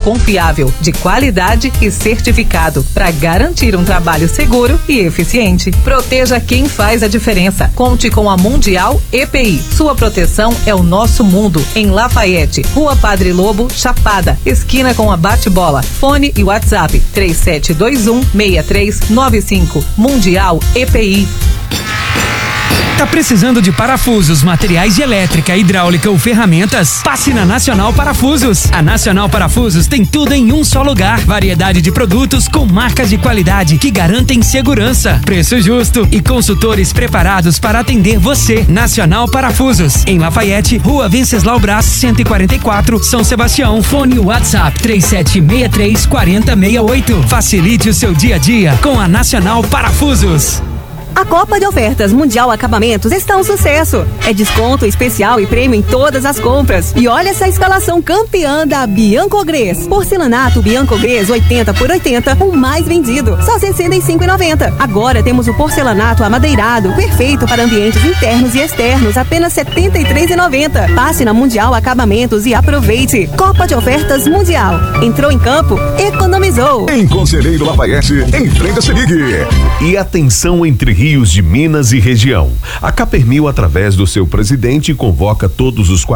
confiável, de qualidade e certificado, para garantir um trabalho seguro e eficiente. Proteja quem faz a diferença. Conte com a Mundial EPI. Sua proteção é o nosso mundo. Em Lafayette, Rua Padre Lobo, Chapada, esquina com a Bate-Bola. Fone e WhatsApp 3721-6395. Mundial EPI. Tá precisando de parafusos, materiais de elétrica, hidráulica ou ferramentas? Passe na Nacional Parafusos. A Nacional Parafusos tem tudo em um só lugar. Variedade de produtos com marcas de qualidade que garantem segurança, preço justo e consultores preparados para atender você. Nacional Parafusos, em Lafayette, Rua Venceslau Braz, 144, São Sebastião. Fone WhatsApp 3763-4068. Facilite o seu dia a dia com a Nacional Parafusos. A Copa de Ofertas Mundial Acabamentos está um sucesso. É desconto especial e prêmio em todas as compras. E olha essa instalação campeã da Biancogres. Porcelanato Biancogres 80 por 80, o mais vendido, só R$ 65,90. Agora temos o porcelanato amadeirado, perfeito para ambientes internos e externos, apenas R$ 73,90. Passe na Mundial Acabamentos e aproveite. Copa de Ofertas Mundial. Entrou em campo, economizou. Em Conselheiro Lafayette, em frente a Selig. E atenção entre Rios de Minas e região. A Capermil, através do seu presidente, convoca todos os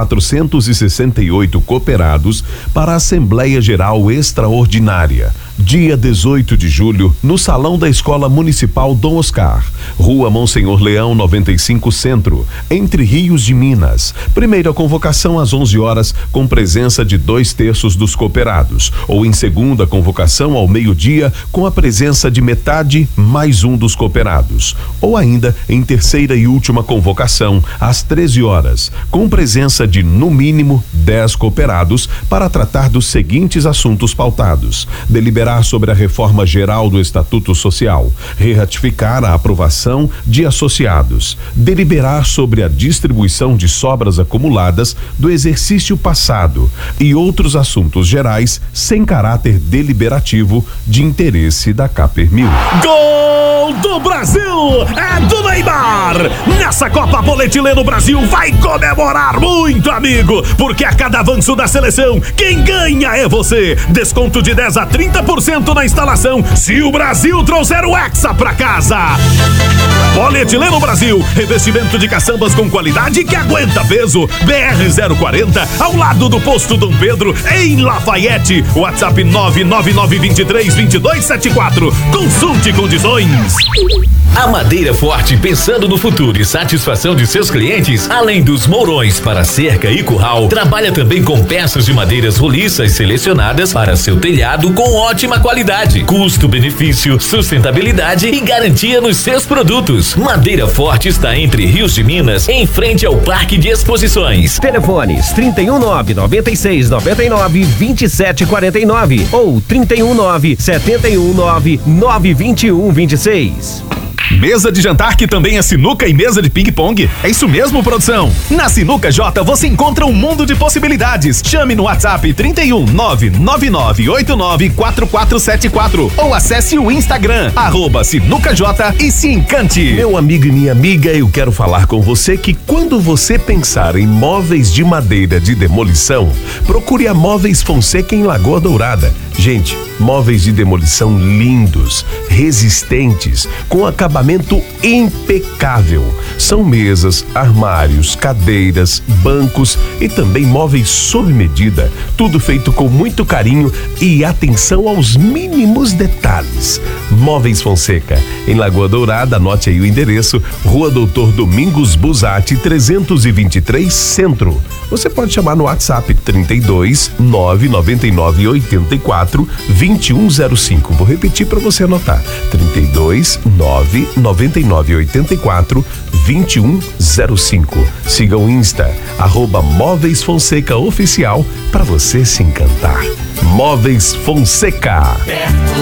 468 cooperados para a Assembleia Geral Extraordinária, dia 18 de julho, no Salão da Escola Municipal Dom Oscar, Rua Monsenhor Leão 95 Centro, Entre Rios de Minas. Primeira convocação às 11 horas, com presença de 2/3 dos cooperados, ou em segunda convocação ao meio-dia, com a presença de metade mais um dos cooperados, ou ainda em terceira e última convocação às 13 horas, com presença de no mínimo 10 cooperados para tratar dos seguintes assuntos pautados: deliberar sobre a reforma geral do Estatuto Social, reratificar a aprovação de associados, deliberar sobre a distribuição de sobras acumuladas do exercício passado e outros assuntos gerais sem caráter deliberativo de interesse da Capermil. Gol do Brasil! É do Neymar! Nessa Copa Boletileno Brasil vai comemorar muito, amigo, porque a cada avanço da seleção, quem ganha é você. Desconto de 10 a 30% na instalação se o Brasil trouxer o Hexa pra casa. Boletileno Brasil, revestimento de caçambas com qualidade que aguenta peso. BR-040, ao lado do posto Dom Pedro, em Lafayette. WhatsApp 999232274. Consulte condições. A Madeira Forte, pensando no futuro e satisfação de seus clientes, além dos mourões para cerca e curral, trabalha também com peças de madeiras roliças selecionadas para seu telhado com ótima qualidade, custo-benefício, sustentabilidade e garantia nos seus produtos. Madeira Forte está entre Rios de Minas, em frente ao Parque de Exposições. Telefones 319-9699-2749 ou 319-719-92126. Mesa de jantar que também é sinuca e mesa de ping-pong? É isso mesmo, produção? Na Sinuca J você encontra um mundo de possibilidades. Chame no WhatsApp 31999894474 ou acesse o Instagram @SinucaJ e se encante. Meu amigo e minha amiga, eu quero falar com você que quando você pensar em móveis de madeira de demolição, procure a Móveis Fonseca em Lagoa Dourada. Gente, móveis de demolição lindos, resistentes, com acabamento impecável. São mesas, armários, cadeiras, bancos e também móveis sob medida. Tudo feito com muito carinho e atenção aos mínimos detalhes. Móveis Fonseca, em Lagoa Dourada, anote aí o endereço: Rua Doutor Domingos Busatti 323 Centro. Você pode chamar no WhatsApp 32 999 84 2105. Vou repetir para você anotar: 32 999 84 2105. Siga o Insta @Móveis Fonseca Oficial para você se encantar. Móveis Fonseca. Perto